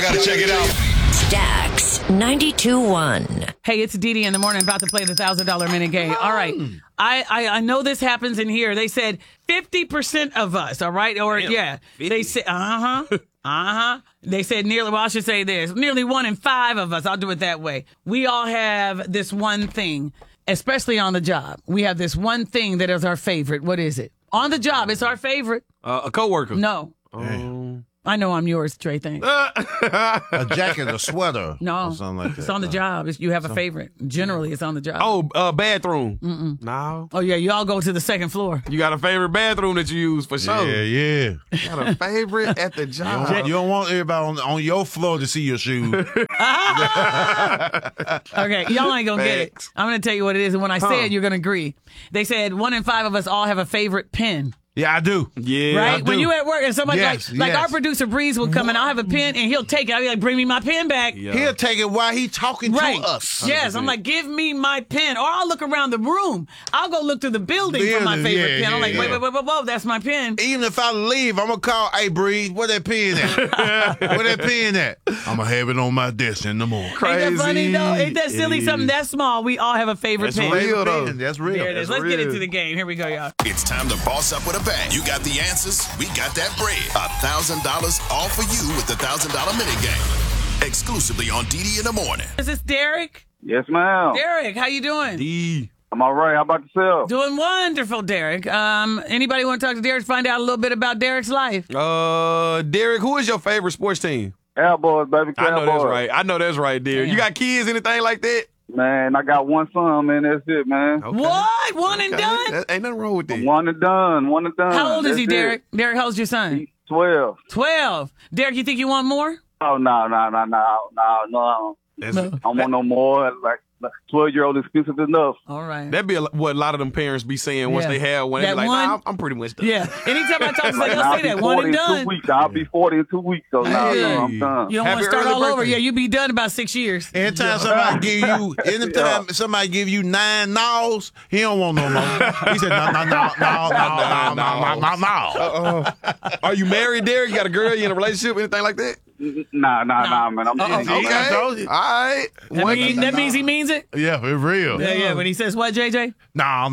Gotta check it out. Stacks 92.1. Hey, it's Dee Dee in the morning, about to play the $1,000 minute game. All right. I know this happens in here. They said 50% of us, all right? Or, yeah. 50. They said, They said nearly, well, I should say this. Nearly 1 in 5 of us, I'll do it that way. We all have this one thing, especially on the job. We have this one thing that is our favorite. What is it? On the job, it's our favorite. A coworker. No. I know I'm yours, Trey. Thanks. A jacket, a sweater. No. Or something like that. It's on the job. You have a favorite. Generally, it's on the job. Oh, bathroom. No. Oh, yeah. You all go to the second floor. You got a favorite bathroom that you use for sure. Yeah. You got a favorite at the job. You don't want everybody on your floor to see your shoes. Okay. Y'all ain't going to get it. I'm going to tell you what it is. And when I say it, you're going to agree. They said 1 in 5 of us all have a favorite pen. Yeah, I do. Yeah. Right? I do. When you at work and somebody like our producer Breeze will come and I'll have a pen and he'll take it. I'll be like, bring me my pen back. Yeah. He'll take it while he talking to us. 100%. Yes, I'm like, give me my pen. Or I'll look around the room. I'll go look through the building for my favorite pen. I'm like, wait, that's my pen. Even if I leave, I'm going to call, hey, Breeze, where that pen at? Where that pen at? I'm going to have it on my desk in the morning. Crazy. Ain't that funny, though? Ain't that silly? Something that small, we all have a favorite pen. Real, though. That's real. There it is. Let's get into the game. Here we go, y'all. It's time to boss up with a bang. You got the answers, we got that bread. $1,000 all for you with the $1,000 minute game. Exclusively on Dee Dee in the morning. Is this Derek? Yes, ma'am. Derek, how you doing? I'm all right. How about yourself? Doing wonderful, Derek. Anybody want to talk to Derek? Find out a little bit about Derek's life. Derek, who is your favorite sports team? Cowboys, baby. I know that's Cowboys. right. I know that's right, Derek. Damn. You got kids, anything like that? Man, I got one son, man. That's it, man. Okay. What? One and done? That ain't nothing wrong with that. One and done. How old is he, That's Derek? it. Derek, how old's your son? He's 12. 12. Derek, you think you want more? Oh, no. That's, I don't want no more. Like 12-year-old expensive enough. All right. That'd be what a lot of them parents be saying once Yeah. they have one. They That be like, one- nah, I'm pretty much done. Yeah. Anytime I talk to Like, somebody, I'll they'll say be that. One 40 and in 2 done. weeks. I'll be 40 in 2 weeks. So no, I'm done. You don't want Happy to start early all over. birthday. Yeah, you be done about 6 years. Anytime somebody give you 9 no's, he don't want no more. He said, no. Are you married, Derek? You got a girl? You in a relationship? Anything like that? Nah, man. I'm just Okay. I told you. All right. That means he means it? Yeah, it's real. Yeah. When he says what, JJ? No.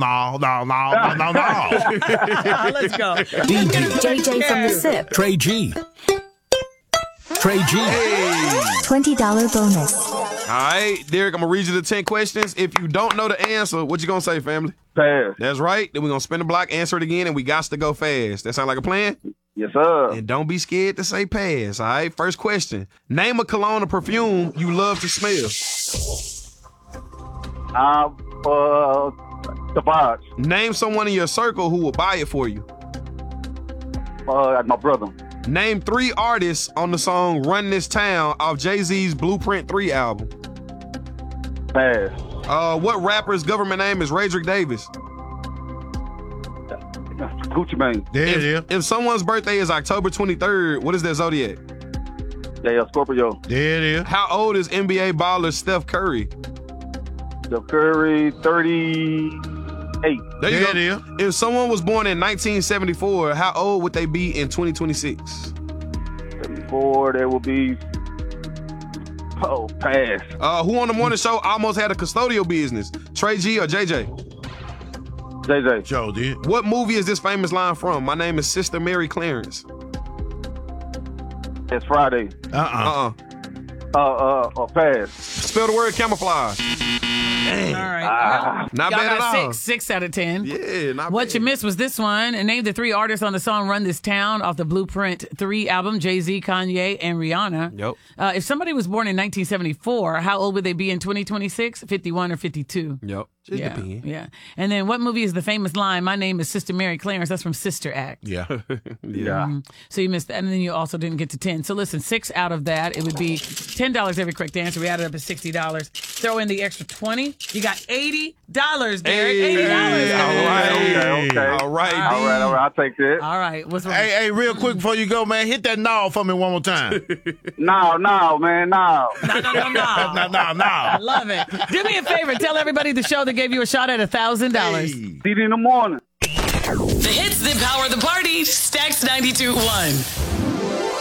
Let's go. JJ from the SIP. Trey G. $20 bonus. All right, Derek, I'm going to read you the 10 questions. If you don't know the answer, what you going to say, family? pass. That's right. Then we're going to spin the block, answer it again, and we got to go fast. That sound like a plan? Yes, sir. And don't be scared to say pass, all right? First question. Name a cologne or perfume you love to smell. Savage. Name someone in your circle who will buy it for you. My brother. Name 3 artists on the song Run This Town off Jay-Z's Blueprint 3 album. Pass. What rapper's government name is Radrick Davis? Gucci Mane. There it is. If someone's birthday is October 23rd, what is their zodiac? Yeah, Scorpio. There it is. How old is NBA baller Steph Curry? Steph Curry, 38. There you There go. it is. If someone was born in 1974, how old would they be in 2026? 74, that will be... pass. Who on the morning show almost had a custodial business? Trey G or JJ? JJ. Joe did. What movie is this famous line from? My name is Sister Mary Clarence. It's Friday. Uh-uh. Pass. Spell the word camouflage. All right. Not Y'all bad at got all. 6 out of 10. Yeah, not What bad. you missed was this one. And name the 3 artists on the song Run This Town off the Blueprint 3 album, Jay-Z, Kanye, and Rihanna. Yep. If somebody was born in 1974, how old would they be in 2026? 51 or 52? Yep. Just Yeah, depend. yeah. And then what movie is the famous line, my name is Sister Mary Clarence? That's from Sister Act. Yeah. Yeah. So you missed that. And then you also didn't get to 10. So listen, 6 out of that, it would be $10 every correct answer. We added up at $60. Throw in the extra 20. You got $80, Derek. Hey, $80. all right. Okay. All right, All right. I'll take that. All right. What's wrong? Hey, real quick before you go, man, hit that knob for me one more time. No, man, no. No. I love it. Do me a favor. Tell everybody the show that gave you a shot at $1,000. See you in the morning. The hits that power the party. Stacks 92.1.